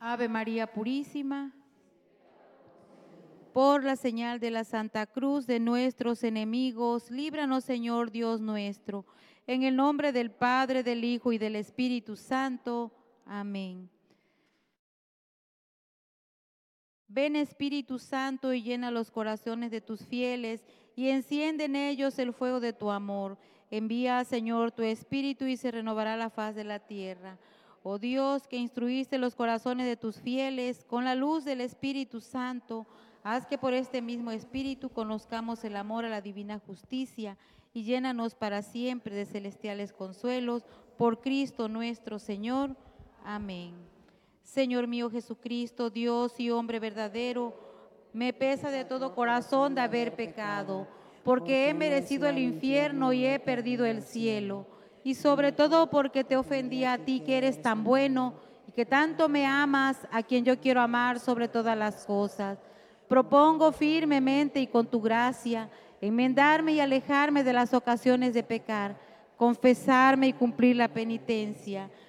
Ave María Purísima, por la señal de la Santa Cruz de nuestros enemigos, líbranos, Señor Dios nuestro, en el nombre del Padre, del Hijo y del Espíritu Santo. Amén. Ven, Espíritu Santo, y llena los corazones de tus fieles, y enciende en ellos el fuego de tu amor. Envía, Señor, tu Espíritu, y se renovará la faz de la tierra. Oh Dios, que instruiste los corazones de tus fieles con la luz del Espíritu Santo, haz que por este mismo Espíritu conozcamos el amor a la divina justicia, y llénanos para siempre de celestiales consuelos. Por Cristo nuestro Señor. Amén. Señor mío Jesucristo, Dios y hombre verdadero, me pesa de todo corazón de haber pecado, porque he merecido el infierno y he perdido el cielo, y sobre todo porque te ofendí a ti, que eres tan bueno y que tanto me amas, a quien yo quiero amar sobre todas las cosas. Propongo firmemente y con tu gracia enmendarme y alejarme de las ocasiones de pecar, confesarme y cumplir la penitencia.